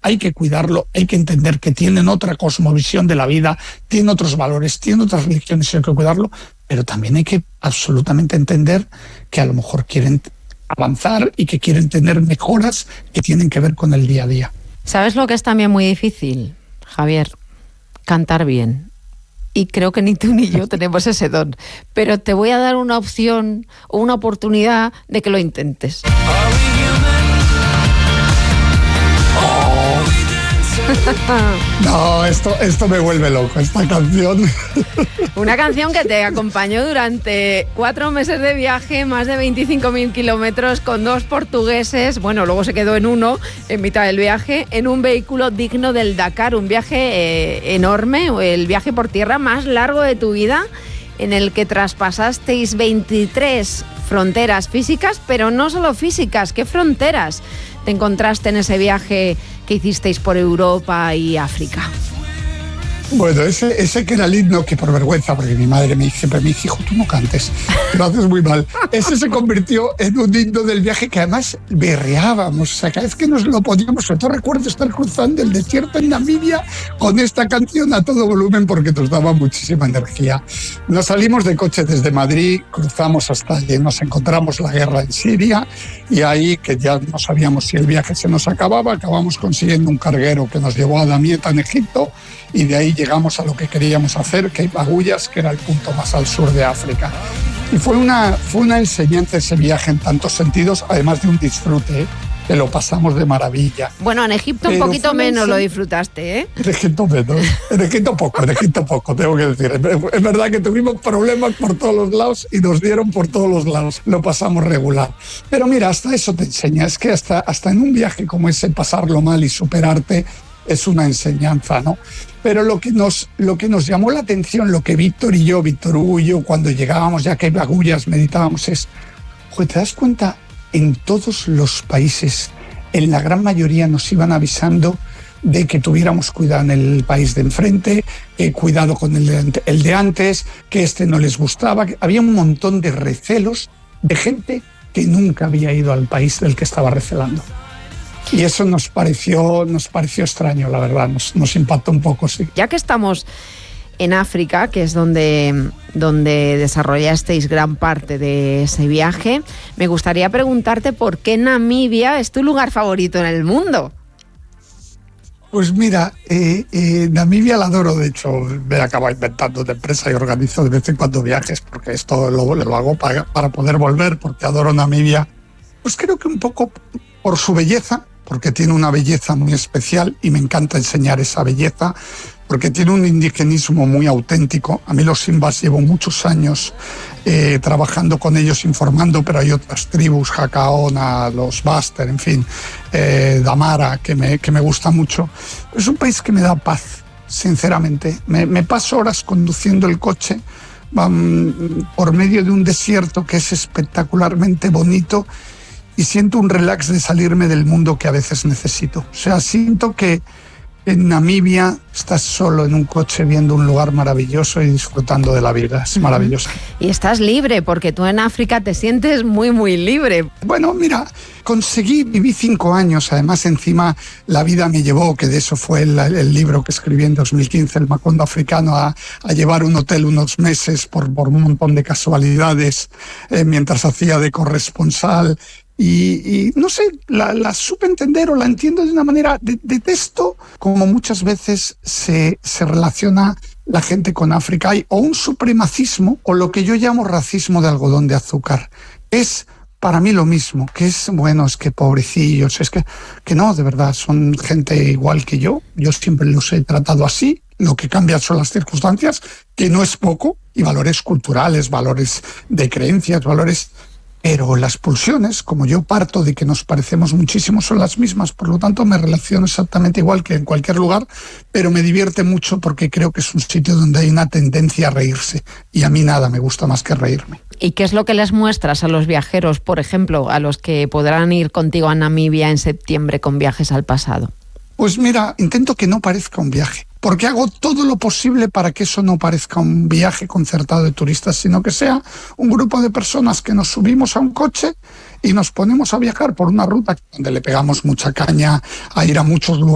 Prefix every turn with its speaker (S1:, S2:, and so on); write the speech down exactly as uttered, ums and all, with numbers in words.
S1: hay que cuidarlo, hay que entender que tienen otra cosmovisión de la vida, tienen otros valores, tienen otras religiones y hay que cuidarlo, pero también hay que absolutamente entender que a lo mejor quieren avanzar y que quieren tener mejoras que tienen que ver con el día a día.
S2: ¿Sabes lo que es también muy difícil, Javier? Cantar bien. Y creo que ni tú ni yo tenemos ese don. Pero te voy a dar una opción o una oportunidad de que lo intentes.
S1: No, esto, esto me vuelve loco, esta canción.
S2: Una canción que te acompañó durante cuatro meses de viaje, más de veinticinco mil kilómetros, con dos portugueses. Bueno, luego se quedó en uno, en mitad del viaje, en un vehículo digno del Dakar. Un viaje eh, enorme, el viaje por tierra más largo de tu vida, en el que traspasasteis veintitrés fronteras físicas, pero no solo físicas. ¿Qué fronteras te encontraste en ese viaje que hicisteis por Europa y África?
S1: Bueno, ese, ese que era el himno, que por vergüenza, porque mi madre me dice, siempre me dice, hijo, tú no cantes, lo haces muy mal. Ese se convirtió en un himno del viaje que además berreábamos. O sea, cada vez que nos lo poníamos, sobre todo recuerdo estar cruzando el desierto en Namibia con esta canción a todo volumen porque nos daba muchísima energía. Nos salimos de coche desde Madrid, cruzamos hasta allí, nos encontramos la guerra en Siria y ahí, que ya no sabíamos si el viaje se nos acababa, acabamos consiguiendo un carguero que nos llevó a Damietta en Egipto y de ahí llegamos a lo que queríamos hacer, que es Agulhas, que era el punto más al sur de África. Y fue una, fue una enseñanza ese viaje en tantos sentidos, además de un disfrute, ¿eh? Que lo pasamos de maravilla.
S2: Bueno, en Egipto Pero un poquito menos ense... lo disfrutaste, ¿eh?
S1: En Egipto menos, en Egipto poco, en Egipto poco, tengo que decir. Es verdad que tuvimos problemas por todos los lados y nos dieron por todos los lados. Lo pasamos regular. Pero mira, hasta eso te enseña. Es que hasta, hasta en un viaje como ese, pasarlo mal y superarte es una enseñanza, ¿no? Pero lo que nos, lo que nos llamó la atención, lo que Víctor y yo, Víctor Hugo y yo, cuando llegábamos ya que Agulhas meditábamos, es, joder, ¿te das cuenta? En todos los países, en la gran mayoría nos iban avisando de que tuviéramos cuidado en el país de enfrente, eh, cuidado con el de, el de antes, que este no les gustaba. Que había un montón de recelos de gente que nunca había ido al país del que estaba recelando. Y eso nos pareció, nos pareció extraño, la verdad, nos, nos impactó un poco, sí.
S2: Ya que estamos en África, que es donde, donde desarrollasteis gran parte de ese viaje, me gustaría preguntarte por qué Namibia es tu lugar favorito en el mundo.
S1: Pues mira, eh, eh, Namibia la adoro, de hecho me acabo inventando de empresa y organizo de vez en cuando viajes, porque esto lo, lo hago para, para poder volver, porque adoro Namibia. Pues creo que un poco por su belleza, porque tiene una belleza muy especial y me encanta enseñar esa belleza, porque tiene un indigenismo muy auténtico. A mí los Simbas llevo muchos años eh, trabajando con ellos, informando, pero hay otras tribus, Jacaona, los Baster, en fin, eh, Damara, que me, que me gusta mucho. Es un país que me da paz, sinceramente. Me, me paso horas conduciendo el coche um, por medio de un desierto que es espectacularmente bonito y siento un relax de salirme del mundo que a veces necesito. O sea, siento que en Namibia estás solo en un coche viendo un lugar maravilloso y disfrutando de la vida. Es maravilloso.
S2: Y estás libre, porque tú en África te sientes muy, muy libre.
S1: Bueno, mira, conseguí, viví cinco años. Además, encima, la vida me llevó, que de eso fue el, el libro que escribí en dos mil quince, El Macondo Africano, a, a llevar un hotel unos meses por, por un montón de casualidades, eh, mientras hacía de corresponsal. Y, y no sé, la, la supe entender o la entiendo de una manera. De, detesto como muchas veces se, se relaciona la gente con África. Hay o un supremacismo o lo que yo llamo racismo de algodón de azúcar. Es para mí lo mismo, que es, bueno, es que pobrecillos, es que, que no, de verdad, son gente igual que yo. Yo siempre los he tratado así. Lo que cambia son las circunstancias, que no es poco, y valores culturales, valores de creencias, valores... Pero las pulsiones, como yo parto de que nos parecemos muchísimo, son las mismas. Por lo tanto, me relaciono exactamente igual que en cualquier lugar, pero me divierte mucho porque creo que es un sitio donde hay una tendencia a reírse. Y a mí nada me gusta más que reírme.
S2: ¿Y qué es lo que les muestras a los viajeros, por ejemplo, a los que podrán ir contigo a Namibia en septiembre con viajes al pasado?
S1: Pues mira, intento que no parezca un viaje, porque hago todo lo posible para que eso no parezca un viaje concertado de turistas, sino que sea un grupo de personas que nos subimos a un coche y nos ponemos a viajar por una ruta donde le pegamos mucha caña a ir a muchos lugares